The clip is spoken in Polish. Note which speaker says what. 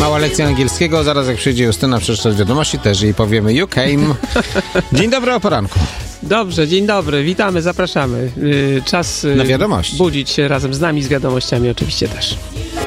Speaker 1: mała lekcja angielskiego. Zaraz jak przyjdzie Justyna przeczytać wiadomości, też jej powiemy you came. Dzień dobry o poranku.
Speaker 2: Dobrze, dzień dobry, witamy, zapraszamy. Czas
Speaker 1: na wiadomości.
Speaker 2: Budzić się razem z nami, z wiadomościami oczywiście też.